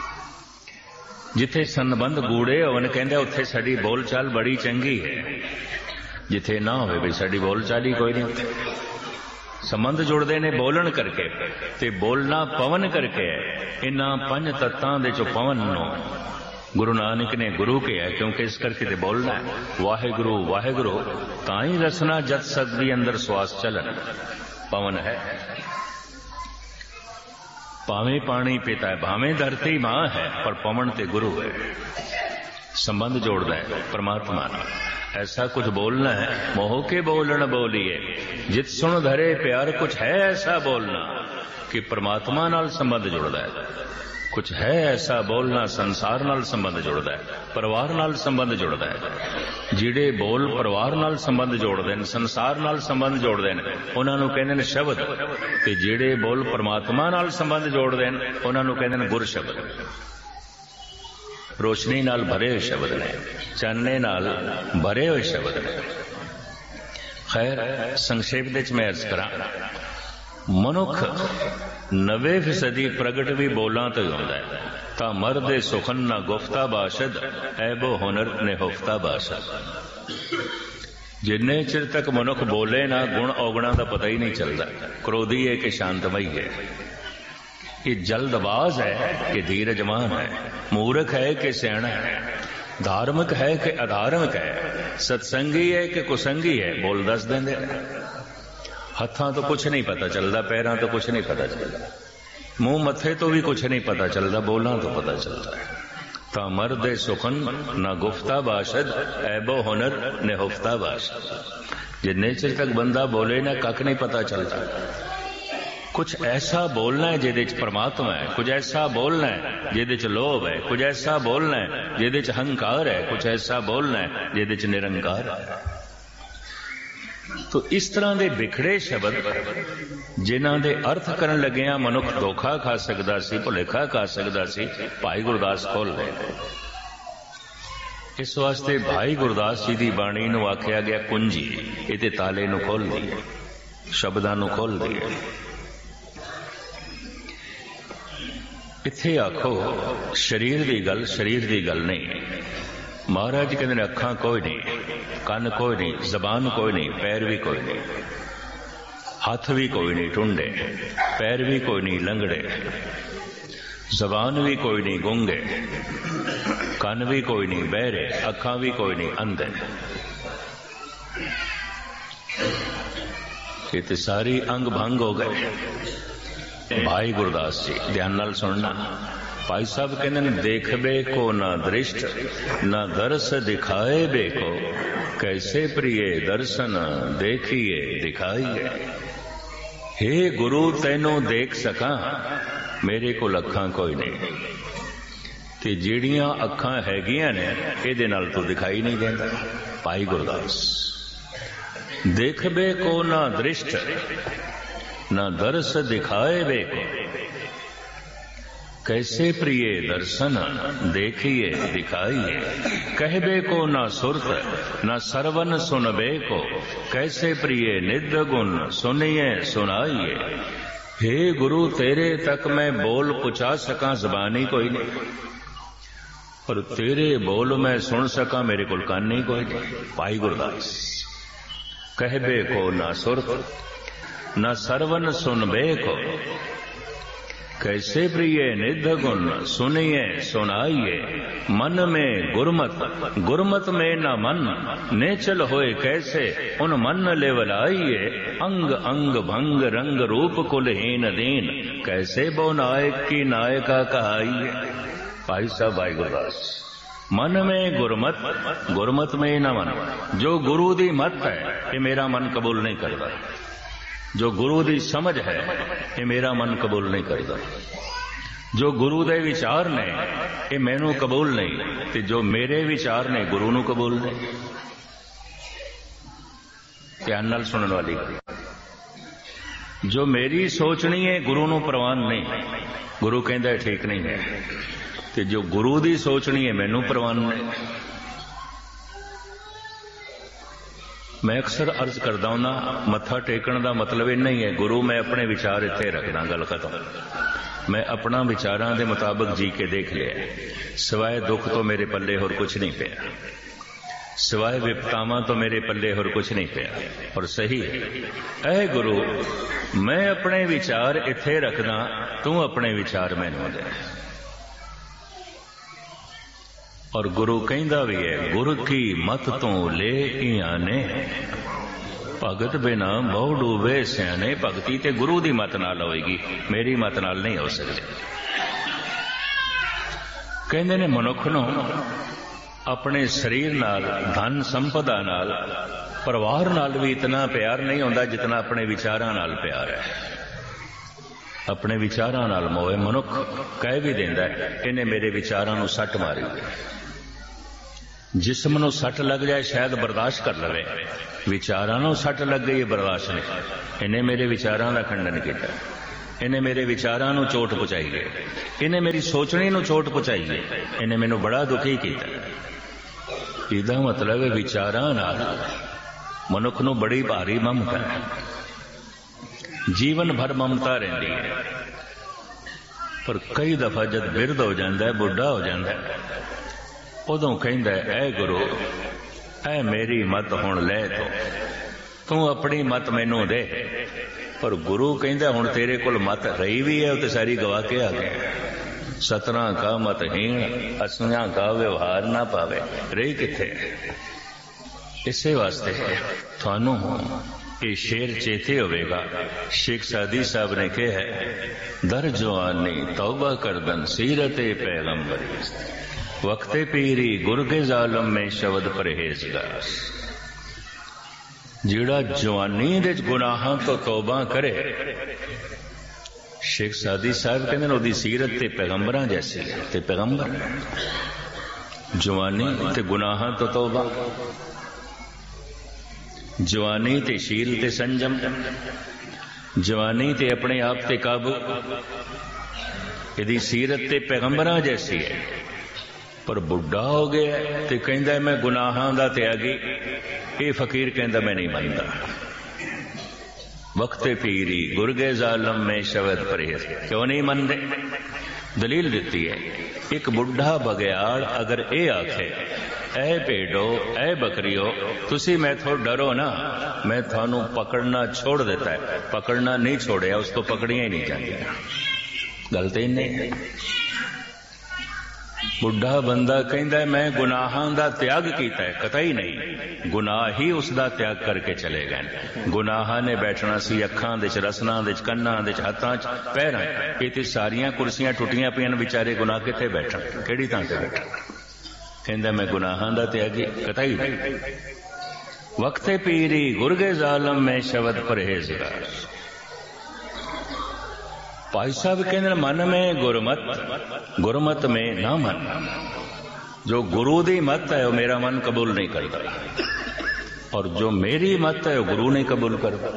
जिथे संबंध गूढ़े होवन कहंदा उत्थे साडी बोलचाल बड़ी चंगी है, जिथे ना होवे भी साडी बोलचाल ही कोई नहीं। संबंध जुड़ते ने बोलन करके ते बोलना पवन करके। इन्हां पंज तत्तां दे चो पवन नो गुरु नानक ने गुरु किया, क्योंकि इस करके ते बोलना है। वाहिगुरु वाहिगुरु ताई रसना जत सकदी अंदर श्वास चलन, पवन है। भावें पानी पिता है, भावें धरती मां है, पर पवन ते गुरु है। संबंध जोड़ता है परमात्मा ना। ऐसा कुछ बोलना है, मोह के बोलन बोलिए, जित सुन धरे प्यार। कुछ है ऐसा बोलना कि परमात्मा नाल संबंध जुड़ता है। कुछ है ऐसा बोलना संसार नाल संबंध जुड़ता है, परिवार नाल संबंध जुड़ता है। जिहड़े बोल परिवार नाल संबंध जोड़ते हैं, संसार नाल संबंध जोड़ते हैं, उन्हां नूं कहंदे ने शब्द। ते जिहड़े बोल परमात्मा नाल संबंध जोड़ते हैं, उन्हां नूं कहंदे ने गुर शब्द। रोशनी नाल भरे हुए शब्द ने, चानने नाल भरे हुए शब्द ने। खैर संक्षेप दे च मैं अर्ज करा, मनुख नवे फीसदी प्रगट भी बोलां तो ही होंदा है। ता मर्दे सुखन ना गुफ्ता बाशद, ऐबो हुनर ने हुफ्ता बाशद। जिन्ने चिर तक मनुख बोले ना, गुण औगणा का पता ही नहीं चलता। क्रोधी है कि शांतमई है, ये जल्दबाज है कि धीरजमान है, मूर्ख है कि सियाणा है, धार्मिक है कि अधार्मिक है, सत्संगी है कि कुसंगी है, बोल दस देंदे। हत्थां तो कुछ नहीं पता चलता, पैरां तो कुछ नहीं पता चलता, मुंह मथे तो भी कुछ नहीं पता चलता, बोलना तो पता चलता है। ता मर्दे सुखन ना गुफ्ता बाशद, ऐबो हुनर ने हुफ्ता बाशद। जिन्ने चिर तक बंदा बोले ना, कख नहीं पता चलता। कुछ ऐसा बोलना है जिहदे च परमात्मा है, कुछ ऐसा बोलना है जिहदे च लोभ है, कुछ ऐसा बोलना है जिहदे च अहंकार है, कुछ ऐसा बोलना है जिहदे च निरंकार है। तो इस तरह के बिखड़े शब्द जिन्हां दे अर्थ करन लगिया मनुख धोखा खा सकदा सी, भुलेखा खा सकदा सी, भाई गुरदास खोल रहे। इस वास्ते भाई गुरदास जी की बाणी नूं आख्या गया कुंजी, इहदे ताले नूं खोल दी, शब्दां नूं खोल दी। इत्थे आखो शरीर की गल, शरीर की गल नहीं। महाराज कहते ने अखां कोई नहीं, कन कोई नहीं, जबान कोई नहीं, पैर भी कोई नहीं, हाथ भी कोई नहीं टुंडे, पैर भी कोई नहीं लंगड़े, जबान भी कोई नहीं गूंगे, कन भी कोई नहीं बहरे, अखां भी कोई नहीं अंधे। ये तो सारी अंग भंग हो गए। भाई गुरदास जी ध्यान नाल सुनना। भाई साहब कहते हैं देखबे को ना दृष्ट, ना दर्श दिखाए बेको, कैसे प्रिय दर्शन देखिए दिखाइए। हे गुरु तैनू देख सका, मेरे को अखां कोई नहीं, ते जिहड़ियां अखां हैगियां ने इहदे नाल तो दिखाई नहीं देंदा। भाई गुरदास देखबे को ना दृष्ट, ना दर्श दिखाए बेको, कैसे प्रिय दर्शन देखिए दिखाइए। कहबे को ना सुरत, ना सरवन सुनबे को, कैसे प्रिय निध गुण सुनिए सुनाइए। हे गुरु तेरे तक मैं बोल पुचा सका, जबानी कोई नहीं, पर तेरे बोल मैं सुन सका, मेरे को कान नहीं कोई नहीं। भाई गुरदास कहबे को ना सुरत, न सरवन सुनबे को, कैसे प्रिय निध गुण सुनिए सुनाइए। मन में गुरमत, गुरमत में न मन, नेचल होए कैसे उन मन लेवलाइए। अंग अंग भंग रंग रूप कुलहीन दीन, कैसे बो नायक की नायका कहाइए। भाई साहब भाई गुरदास मन में गुरमत, गुरमत में न मन, जो गुरु दी मत है ये मेरा मन कबूल नहीं करता, जो गुरु दी समझ है ये मेरा मन कबूल नहीं करता, जो गुरु दे विचार ने ये मैनू कबूल नहीं, ते जो मेरे विचार ने गुरु नू कबूल नहीं। ध्यान नाल सुनने वाली जो मेरी सोचनी है गुरु नू प्रवान नहीं, गुरु कहता है ठीक नहीं है, ते जो गुरु दी सोचनी है मैनू प्रवान नहीं। मैं अक्सर अर्ज करदा हूं मत्था टेकण का मतलब इन्ना ही है, गुरु मैं अपने विचार इत्थे रखदा, गल खत्म। मैं अपना विचारां दे मुताबिक जी के देख लिया, सिवाय दुख तो मेरे पल्ले होर कुछ नहीं पिया, सिवाय विपतावां तो मेरे पल्ले होर कुछ नहीं पिया। और सही है ऐ गुरु मैं अपने विचार इत्थे रखदा, तू अपने विचार मैनूं दे। और गुरु कहंदा भी है, गुर की मत तो ले आने, भगत बिना बहु डूबे सियाने। भगती ते गुरु दी मत नाल होएगी, मेरी मत नाल नहीं हो सकती। कहंदे ने मनुख नूं अपने शरीर नाल, धन संपदा नाल, परिवार नाल भी इतना प्यार नहीं होंदा जितना अपने विचारां नाल प्यार है। अपने विचारां नाल मोह मनुख कह भी देंदा है, इन्हें मेरे विचारां नूं सट मारी। जिसम नूं सट लग जाए शायद बर्दाश्त कर लवे, विचारां नूं सट लग गई बर्दाश्त नहीं। इन्हें मेरे विचारां दा खंडन किया, इन्हें मेरे विचारां नूं चोट पहुंचाई है, इन्हें मेरी सोचनी नूं चोट पहुंचाई है, इन्हें मैनू बड़ा दुखी किया। इहदा मतलब है विचारां नाल मनुख नूं बड़ी भारी ममता है, जीवन भर ममता रहिंदी है। पर कई दफा जब बिरध हो जाता है, बुढ़ा हो जाता है, उदों कहंदा है ऐ गुरु ऐ मेरी मत हुण लै तो, तू अपनी मत मैनू दे। पर गुरु कहंदा हुण तेरे कोल मत रही भी है, तो सारी गवा के आ गए। सतना का मत हीण, असियां का व्यवहार ना पावे, रही किथे। इसे वास्ते थानू ये शेर चेते होवेगा। शेख सादी साहब ने कहा है, दर जवानी तौबा करदन सीरते पैगंबरी, वक्ते पीरी गुर के जालम में शब्द परहेजगार। जिहड़ा जवानी दे गुनाहां तो तौबा करे, शेख सादी साहब कहते हैं ओदी सीरत ते पैगंबरां जैसी है, ते पैगंबर जवानी ते गुनाहां तो तौबा, जवानी ते शील ते संजम, जवानी ते अपने आप ते काबू, यदि सीरत ते पैगंबरां जैसी है। पर बुढ़ा हो गया ते कहंदा मैं गुनाहां दा त्यागी, ये फकीर कहंदा मैं नहीं मनदा। वक्ते पीरी गुरगे जालम में शब्द परहेज, क्यों नहीं मनते? दलील दिती है, एक बुढ़ा बगयाड़ अगर ए आखे ऐ भेड़ो ऐ बकरियो तुसी मैथों डरो ना, मैं थानू पकड़ना छोड़ देता है, पकड़ना नहीं छोड़िया, उसको पकड़िया ही नहीं जाती। गल तो नहीं। बुढ़ा बंदा कहंदा मैं गुनाहां दा त्याग कीता है, कतई नहीं, गुनाह ही उसका त्याग करके चले गए। गुनाहां ने बैठना सी अखां दे च, रसनां दे च, कन्नां दे च, हत्थां च, पैरां च, ये ते सारियां कुर्सियां टुटियां पियां विचारे, गुनाह किथे बैठन, किहड़ी थां ते बैठन? कहंदा मैं गुनाहां दा त्यागी, कतई नहीं। वक्ते पीरी गुरगे जालम में शब्द परहेजगार। भाई साहब कहते मन में गुरमत, गुरमत में ना मन, जो गुरु दी मत है वो मेरा मन कबूल नहीं करता, और जो मेरी मत है वो गुरु नहीं कबूल करता।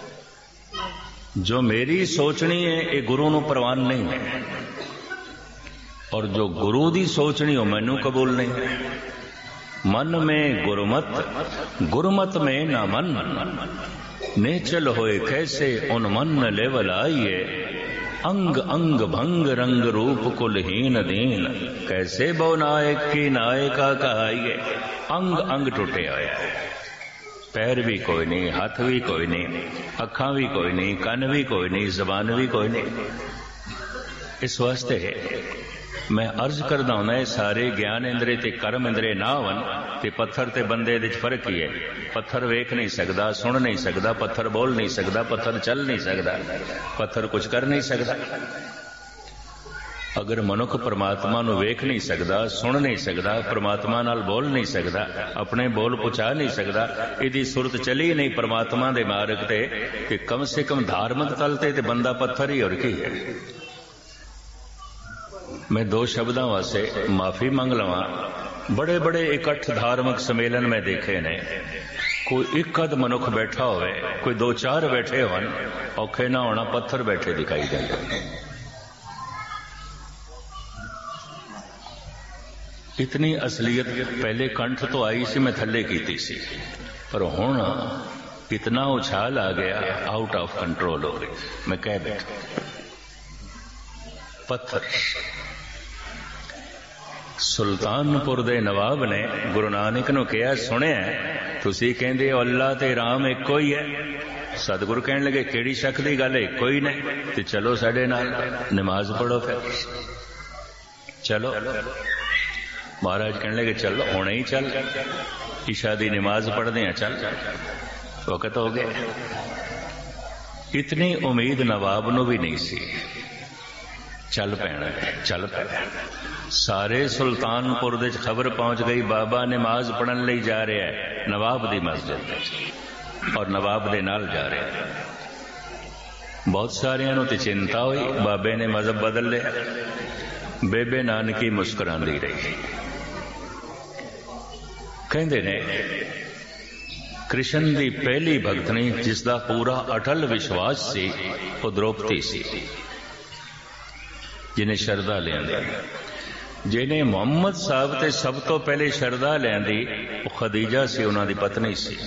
जो मेरी सोचनी है ये गुरु नू प्रवान नहीं है, और जो गुरु दी सोचनी हो मैनू कबूल नहीं है। मन में गुरमत, गुरमत में ना मन, नेचल होए कैसे उन मन लेवल आइए, अंग अंग भंग रंग रूप कुलहीन दीन, कैसे बो नायक की नायका कहाइए। अंग अंग टुटे होया, पैर भी कोई नहीं, हाथ भी कोई नहीं, अखा भी कोई नहीं, कन भी कोई नहीं, जबान भी कोई नहीं। इस वास्ते मैं अर्ज करदा हूं सारे ज्ञान इंद्रे ते कर्म इंद्रे ना होवन ते पत्थर ते बंदे दे फर्क ही है। पत्थर वेख नहीं सकता, सुन नहीं सकता, पत्थर बोल नहीं सकता, पत्थर चल नहीं सकता, पत्थर कुछ कर नहीं सकता। अगर मनुख परमात्मा नू वेख नहीं सकता, सुन नहीं सकता, परमात्मा नाल बोल नहीं सकता, अपने बोल पहुंचा नहीं सकता, इहदी सुरत चली नहीं परमात्मा दे मार्ग ते, कि कम से कम धार्मिक तल ते बंदा पत्थर ही और की है। मैं दो शब्दों वास्ते माफी मंग लवा। बड़े बड़े इकट्ठ धार्मिक सम्मेलन में देखे ने, कोई एक अद मनुख बैठा होवे, कोई दो चार बैठे होन, औखे ना होना पत्थर बैठे दिखाई देंगे। इतनी असलियत पहले कंठ तो आई सी, मैं थले कीती सी, पर हुण इतना उछाल आ गया, आउट ऑफ कंट्रोल हो रही। मैं कह बैठा पत्थर। सुल्तानपुर दे नवाब ने गुरु नानक नूं कहा, सुनिया तुसीं कहंदे हो अल्लाह ते राम इक्को ही है। सतगुरु कहण लगे किहड़ी शक दी गल है, इक्को ही ने, ते चलो साडे नाल नमाज पढ़ो। फिर चलो महाराज कहण लगे चलो हुणे ही चल, ईशा दी नमाज पढ़दे हैं, चल वक्त हो गया। इतनी उम्मीद नवाब नूं भी नहीं सी। चल पैना, चल पैना। सारे सुल्तानपुर दे खबर पहुंच गई, बाबा नमाज पढ़न लई जा रहा है नवाब दी मस्जिद, और नवाब दे नाल जा रहा है। बहुत सारियां नूं ते चिंता हुई, बाबे ने मजहब बदल लिया। बेबे नानकी मुस्कुरांदी रही। कहंदे ने कृष्ण दी पहली भगतनी जिसदा पूरा अटल विश्वास सी, वो द्रौपदी सी, जिन्हें शरदा लियांदी। जिन्हें मुहम्मद साहब ते सब तो पहले शरदा लियांदी वो खदीजा सी, उन्हां दी पत्नी सी।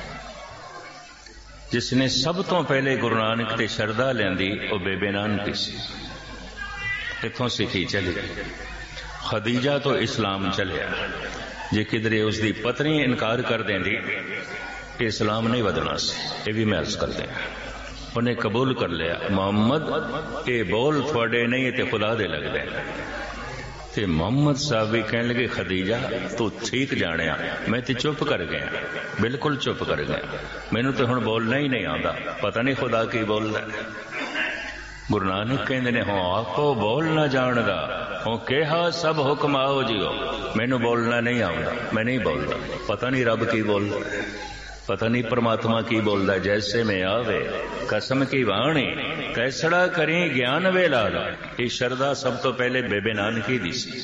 जिसने सब तो पहले गुरु नानक ते शरदा लियांदी वो बेबे नानकी सी। इथों सिखी चली। खदीजा तो इस्लाम चलिया। जे किधरे उसकी पत्नी इनकार कर देंदी, इस्लाम नहीं वधना सी। ये भी मैं अर्ज कर दें, उन्हें कबूल कर लिया। मोहम्मद ये बोल थोड़े नहीं ते खुदा दे लगदे। ते मोहम्मद साहब भी कहने लगे खदीजा तू ठीक जाने, मैं तो चुप कर गया, बिल्कुल चुप कर गया, मैनू तो हुण बोलना ही नहीं आता, पता नहीं खुदा की बोलदा। गुरु नानक कहंदे ने हो आपो बोल ना जानदा, हो कहा सब हुक्म आओ जियो, मैनू बोलना नहीं आता, मैं नहीं बोलता, पता नहीं रब की बोलदा। पता नहीं परमात्मा की बोलता, जैसे में आवे कसम की वाणी कैसड़ा करें ज्ञान वेला। ये शरदा सब तो पहले बेबे नानकी दी सी,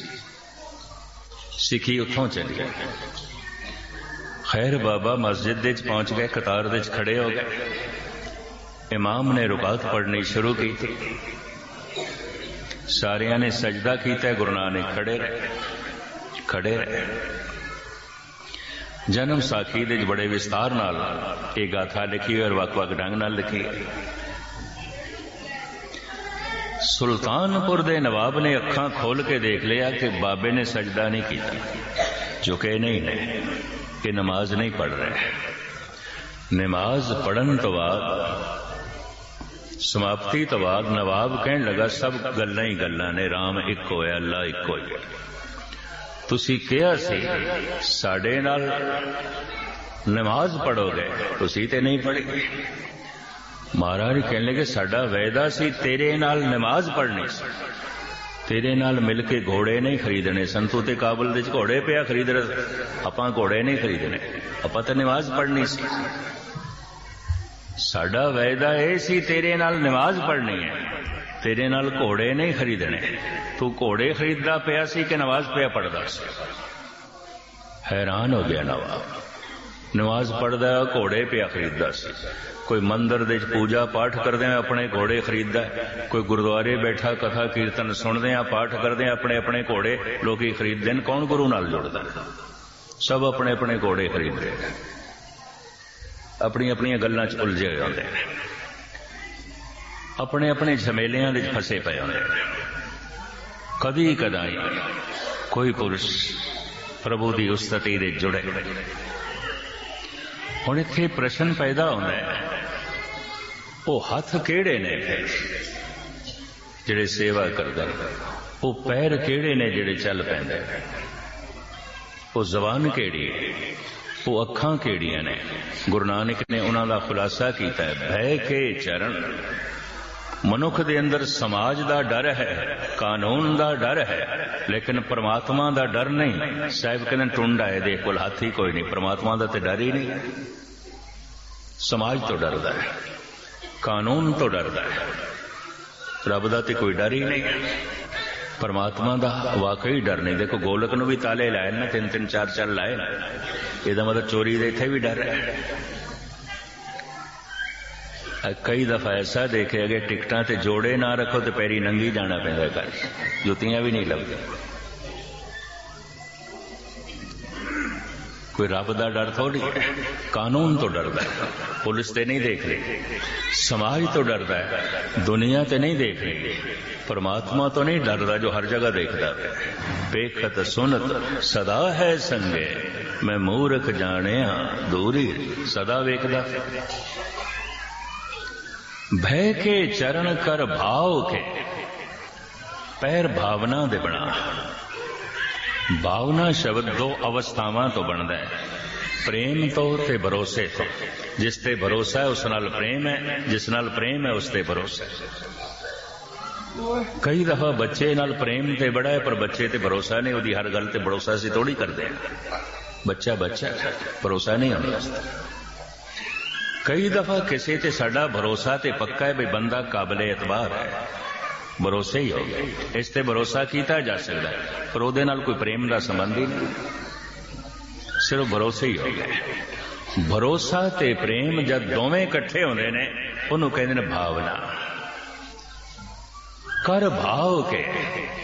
सिखी उतों चली। खैर बाबा मस्जिद विच पहुंच गए, कतार विच खड़े हो गए। इमाम ने रुकात पढ़नी शुरू की थी, सारिया ने सजदा किया, गुरु नानक खड़े रहे खड़े रहे। जन्म साखी दे बड़े विस्तार नाल ये गाथा लिखी और वक वक ढंग नाल लिखी। सुल्तानपुर दे नवाब ने अखां खोल के देख लिया कि बाबे ने सजदा नहीं किया, झुके नहीं ने, कि नमाज नहीं पढ़ रहे। नमाज पढ़न तो बाद समाप्ति तो बाद नवाब कहन लगा, सब गल्लां ही गल्लां ने, राम एक होया, अल्लाह एक होया। तुसी कहा सी साडे नाल नमाज पढ़ोगे, तुसी ते नहीं पढ़ी। महाराज कहने लगे, साडा वायदा सी तेरे नाल नमाज पढ़नी सी, तेरे नाल मिल के घोड़े नहीं खरीदने सन। तू ते काबुल दे घोड़े पिया खरीद रहे, आपां घोड़े नहीं खरीदने, आपां ते नमाज पढ़नी सी। साडा वायदा यह सी तेरे नाल नमाज पढ़नी है, तेरे नाल घोड़े नहीं खरीदने। तू घोड़े खरीददा पिया सी कि नमाज पिया पढ़दा सी? हैरान हो गया नवाब, नमाज पढ़दा घोड़े पिया खरीददा सी। कोई मंदिर दे पूजा पाठ करदे अपने घोड़े खरीददा, कोई गुरुद्वारे बैठा कथा कीर्तन सुनदे पाठ करदे अपने अपने घोड़े लोग खरीददे। कौन गुरु नाल जुड़दा? सब अपने अपने घोड़े खरीददे, अपनी अपनी गल्लां च उलझे हुए होंदे, अपने अपने झमेलियां दे फसे पे होंदे। कदी कदाई कोई पुरुष प्रभु की उस्तति दे जुड़े। हुण इत्थे प्रश्न पैदा होंदा है, वो हथ किहड़े ने जिहड़े सेवा करदे, वो पैर किहड़े ने जिहड़े चल पैंदे, वो जबान किहड़ी है, वो अखां किहड़ियां ने? गुरु नानक ने उन्हां दा खुलासा कीता है, भय के चरण। मनुख दे अंदर समाज दा डर है, कानून दा डर है, लेकिन परमात्मा दा डर नहीं। साहिब कहते टुंड आए दे कोल हाथी कोई नहीं, परमात्मा दा ते डर ही नहीं। समाज तो डरदा है, कानून तो डरदा है, रब दा ते कोई डर ही नहीं। परमात्मा दा वाकई डर नहीं। देखो गोलक नूं भी ताले लाए ना, तीन तीन चार चार लाए, इहदा मतलब चोरी दे इत्थे भी डर है। कई दफा ऐसा देखे अगे टिकटां ते जोड़े ना रखो तो पैरी नंगी जाना पैंदा घर, जुतियां भी नहीं लगदी। कोई रब दा डर थोड़ी है, कानून तो डरदा है, पुलिस ते नहीं देख रही, समाज तो डरदा है, दुनिया ते नहीं देख रही, परमात्मा तो नहीं डरदा जो हर जगह देखदा है। पेखत सुनत सदा है संगे, मैं मूर्ख जानिया दूरी सदा वेखदा। भय के चरण कर भाव के, पैर भावना दे बना। भावना शब्द दो अवस्थावां तो बनता है, प्रेम तो ते भरोसे तो। जिस ते भरोसा है उस नाल प्रेम है, जिस नाल प्रेम है उस ते भरोसा है। कई दफा बच्चे नाल प्रेम ते बड़ा है पर बच्चे ते भरोसा नहीं, उहदी हर गल ते भरोसा असीं थोड़ी करते हैं। बच्चा बच्चा भरोसा नहीं होता। कई दफा किसी ते साडा भरोसा ते पक्का है, भाई बंदा काबिले एतबार है, भरोसे ही हो गए, इस ते भरोसा किया जा सकता है, पर उहदे नाल कोई प्रेम का संबंध ही नहीं, सिर्फ भरोसे ही हो गए। भरोसा ते प्रेम जब दोवें इकट्ठे होंदे ने उहनूं कहंदे ने भावना। कर भाव के